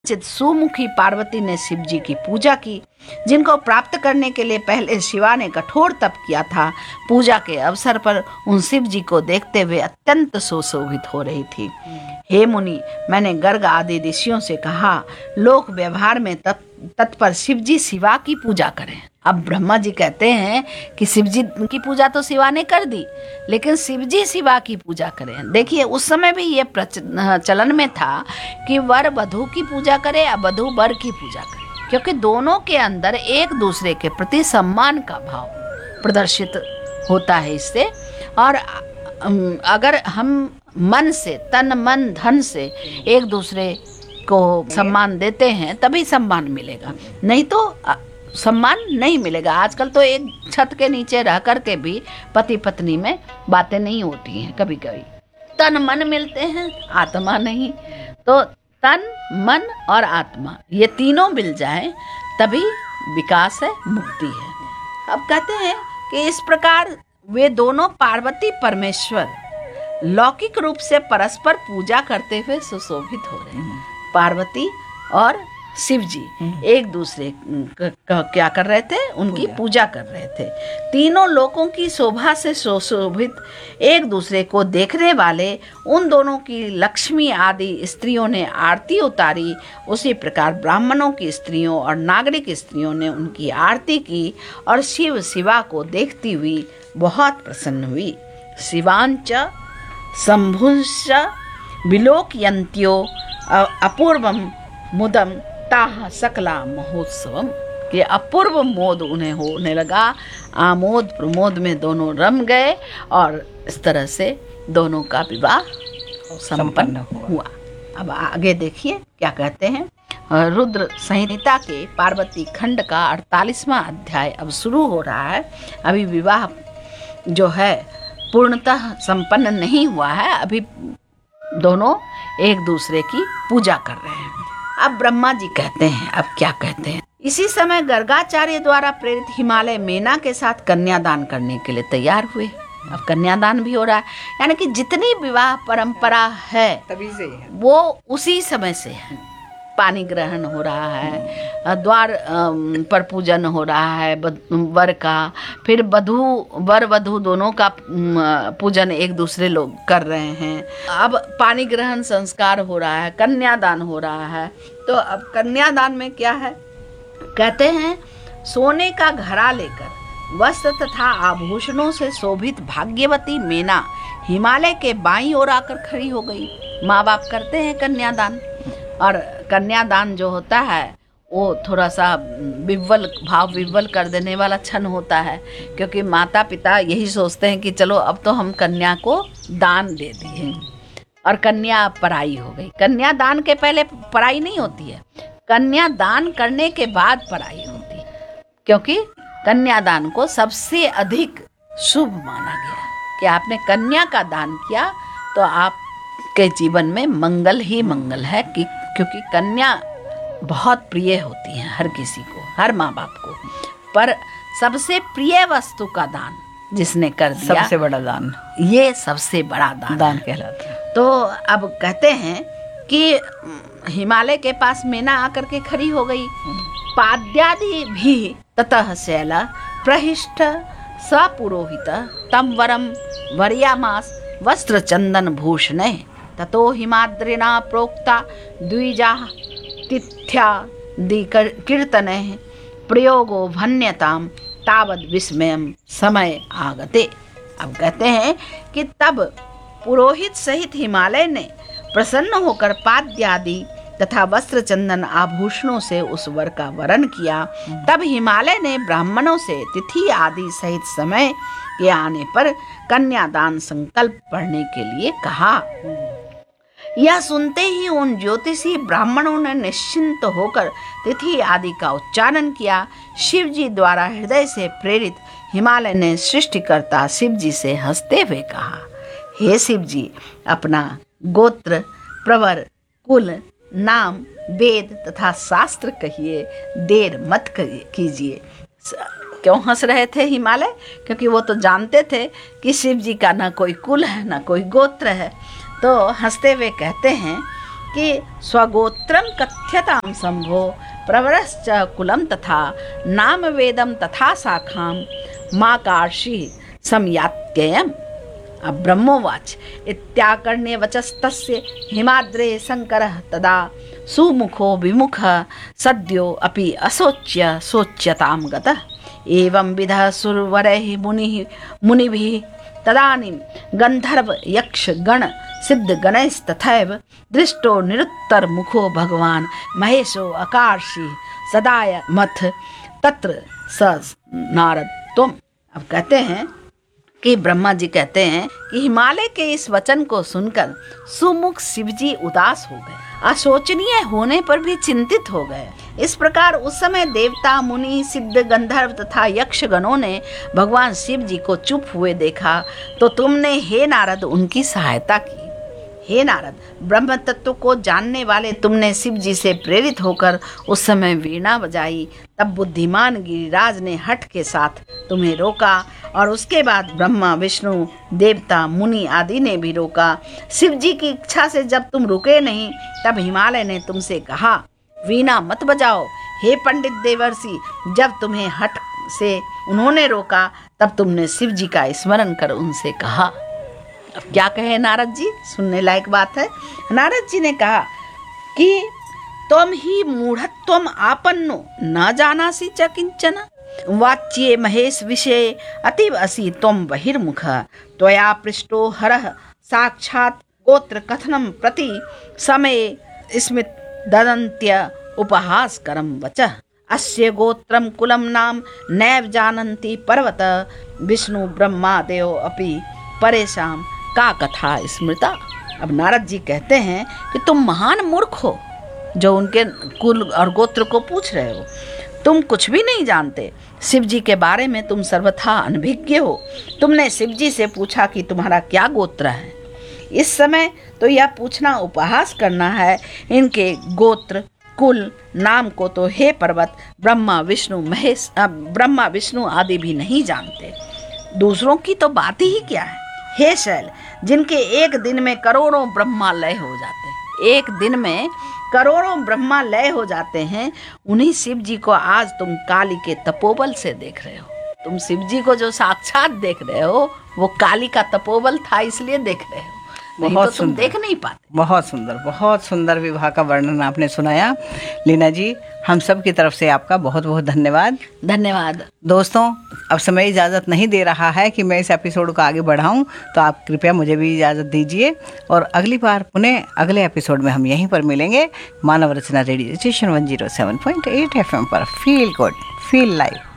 चित सुमुखी पार्वती ने शिव जी की पूजा की, जिनको प्राप्त करने के लिए पहले शिवा ने कठोर तप किया था। पूजा के अवसर पर उन शिव जी को देखते हुए अत्यंत सुशोभित हो रही थी। हे मुनि, मैंने गर्ग आदि ऋषियों से कहा, लोक व्यवहार में तत्पर शिव जी शिवा की पूजा करें। अब ब्रह्मा जी कहते हैं कि शिव जी की पूजा तो शिवा ने कर दी, लेकिन शिव जी शिवा की पूजा करें। देखिए, उस समय भी ये चलन में था कि वर वधू की पूजा करे या वधू वर की पूजा करे, क्योंकि दोनों के अंदर एक दूसरे के प्रति सम्मान का भाव प्रदर्शित होता है इससे। और अगर हम मन से, तन मन धन से एक दूसरे को सम्मान देते हैं तभी सम्मान मिलेगा, नहीं तो सम्मान नहीं मिलेगा। आजकल तो एक छत के नीचे रह करके भी पति पत्नी में बातें नहीं होती हैं। कभी कभी तन मन मिलते हैं, आत्मा नहीं। तो तन मन और आत्मा ये तीनों मिल जाएं तभी विकास है, मुक्ति है। अब कहते हैं कि इस प्रकार वे दोनों पार्वती परमेश्वर लौकिक रूप से परस्पर पूजा करते हुए सुशोभित हो रहे हैं। पार्वती और शिव जी एक दूसरे क्या कर रहे थे? उनकी पूजा कर रहे थे। तीनों लोकों की शोभा से सुशोभित एक दूसरे को देखने वाले उन दोनों की लक्ष्मी आदि स्त्रियों ने आरती उतारी। उसी प्रकार ब्राह्मणों की स्त्रियों और नागरिक स्त्रियों ने उनकी आरती की और शिव शिवा को देखती हुई बहुत प्रसन्न हुई। शिवांच शंभुश्च विलोकयन्त्यो अपूर्वम मुदम ताह सकला महोत्सवम। ये अपूर्व मोद उन्हें होने लगा। आमोद प्रमोद में दोनों रम गए और इस तरह से दोनों का विवाह संपन्न हुआ। अब आगे देखिए क्या कहते हैं। रुद्र संहिता के पार्वती खंड का 48वां अध्याय अब शुरू हो रहा है। अभी विवाह जो है पूर्णतः संपन्न नहीं हुआ है, अभी दोनों एक दूसरे की पूजा कर रहे हैं। अब ब्रह्मा जी कहते हैं, अब क्या कहते हैं। इसी समय गर्गाचार्य द्वारा प्रेरित हिमालय मेना के साथ कन्यादान करने के लिए तैयार हुए। अब कन्यादान भी हो रहा है, यानी कि जितनी विवाह परंपरा है तभी से है, वो उसी समय से है। पानी ग्रहण हो रहा है, द्वार पर पूजन हो रहा है वर का, फिर वर वधू दोनों का पूजन एक दूसरे लोग कर रहे हैं। अब पानी ग्रहण संस्कार हो रहा है, कन्यादान हो रहा है। तो अब कन्यादान में क्या है, कहते हैं सोने का घड़ा लेकर वस्त्र तथा आभूषणों से शोभित भाग्यवती मेना हिमालय के बाईं ओर आकर खड़ी हो गई। माँ बाप करते हैं कन्यादान, और कन्यादान जो होता है वो थोड़ा सा विव्वल कर देने वाला क्षण होता है, क्योंकि माता पिता यही सोचते हैं कि चलो अब तो हम कन्या को दान दे दिए और कन्या पराई हो गई। कन्यादान के पहले पराई नहीं होती है, कन्यादान करने के बाद पराई होती है, क्योंकि कन्यादान को सबसे अधिक शुभ माना गया कि आपने कन्या का दान किया तो आपके जीवन में मंगल ही मंगल है, क्योंकि कन्या बहुत प्रिय होती है हर किसी को, हर माँ बाप को। पर सबसे प्रिय वस्तु का दान जिसने कर दिया, सबसे बड़ा दान, ये सबसे बड़ा दान कहलाता है। तो अब कहते हैं कि हिमालय के पास मेना आकर के खड़ी हो गई। पाद्यादि भी ततः शैला प्रहिष्ट सपुरोहित तम वरम वर्यामास वस्त्र चंदन भूषण ततो हिमाद्रिना प्रोक्ता द्विजा तिथ्या कीर्तन प्रयोगो भन्यताम तावद विस्मयम समय आगते। अब कहते हैं कि तब पुरोहित सहित हिमालय ने प्रसन्न होकर पाद्यादि तथा वस्त्र चंदन आभूषणों से उस वर का वरण किया। तब हिमालय ने ब्राह्मणों से तिथि आदि सहित समय के आने पर कन्यादान संकल्प पढ़ने के लिए कहा। यह सुनते ही उन ज्योतिषी ब्राह्मणों ने निश्चिंत होकर तिथि आदि का उच्चारण किया। शिव जी द्वारा हृदय से प्रेरित हिमालय ने सृष्टिकर्ता शिव जी से हंसते हुए कहा, हे शिव जी, अपना गोत्र, प्रवर, कुल, नाम, वेद तथा शास्त्र कहिए, देर मत कीजिए। क्यों हंस रहे थे हिमालय? क्योंकि वो तो जानते थे कि शिव जी का ना कोई कुल है ना कोई गोत्र है। तो हंसते हुए कहते हैं कि स्वगोत्रम कथ्यताम शंभो प्रवरश्च कुलम तथा नाम वेदम तथा शाखाम माकार्षि समयात्ययम्। अब ब्रह्मोवाच इत्याकर्ण्य वचस्तस्य हिमाद्रे शंकरः तदा सुमुखो विमुखः सद्यो अपि असोच्य सोच्यतां गतः। एवं विधः सुरवरैः मुनिभिः तदानीं गंधर्व यक्ष गण सिद्ध गणैस्तथैव दृष्टो निरुत्तर मुखो भगवान महेशो अकार्षि सदाय मथ तत्र स नारद तुम। अब कहते हैं कि ब्रह्मा जी कहते हैं कि हिमालय के इस वचन को सुनकर सुमुख शिवजी उदास हो गए, अशोचनीय होने पर भी चिंतित हो गए। इस प्रकार उस समय देवता मुनि सिद्ध गंधर्व तथा यक्ष गणों ने भगवान शिव जी को चुप हुए देखा तो तुमने हे नारद उनकी सहायता की। हे नारद, ब्रह्म तत्व को जानने वाले तुमने शिव जी से प्रेरित होकर उस समय वीणा बजाई। तब बुद्धिमान गिरिराज ने हठ के साथ तुम्हें रोका और उसके बाद ब्रह्मा विष्णु देवता मुनि आदि ने भी रोका। शिव जी की इच्छा से जब तुम रुके नहीं तब हिमालय ने तुमसे कहा वीणा मत बजाओ। हे पंडित देवर्षि, जब तुम्हें हठ से उन्होंने रोका तब तुमने शिव जी का स्मरण कर उनसे कहा। अब क्या कहे नारद जी, सुनने लायक बात है। नारद जी ने कहा कि त्वं ही मूढ़त्वम आपन्नो न जानासि च किंचन वाच्ये महेश विषये अतीव असि त्वं बहिर्मुख त्वया पृष्टो हरः साक्षात् गोत्र कथनं प्रति समय स्मित ददन्त्य उपहासकरं वचः अस्य गोत्रम कुलम नाम नैव जानन्ति पर्वत विष्णु ब्रह्मादयो अपि परेशान का कथा स्मृता। अब नारद जी कहते हैं कि तुम महान मूर्ख हो जो उनके कुल और गोत्र को पूछ रहे हो। तुम कुछ भी नहीं जानते। शिव जी के बारे में तुम सर्वथा अनभिज्ञ हो। तुमने शिव जी से पूछा कि तुम्हारा क्या गोत्र है। इस समय तो यह पूछना उपहास करना है। इनके गोत्र कुल नाम को तो हे पर्वत ब्रह्मा विष्णु आदि भी नहीं जानते। दूसरों की तो बात ही क्या है। हे शैल, जिनके एक दिन में करोड़ों ब्रह्मा लय हो जाते हैं, एक दिन में करोड़ों ब्रह्मा लय हो जाते हैं, उन्हीं शिव जी को आज तुम काली के तपोबल से देख रहे हो। तुम शिव जी को जो साक्षात देख रहे हो वो काली का तपोबल था, इसलिए देख रहे हो, नहीं तो तुम देख नहीं पाते। बहुत सुंदर विवाह का वर्णन आपने सुनाया। लीना जी, हम सब की तरफ से आपका बहुत बहुत धन्यवाद। धन्यवाद। दोस्तों, अब समय इजाज़त नहीं दे रहा है कि मैं इस एपिसोड को आगे बढ़ाऊं, तो आप कृपया मुझे भी इजाज़त दीजिए और अगली बार पुनः अगले एपिसोड में हम यहीं पर मिलेंगे। मानव रचना रेडियो स्टेशन 107.8 FM पर फील गुड फील लाइव।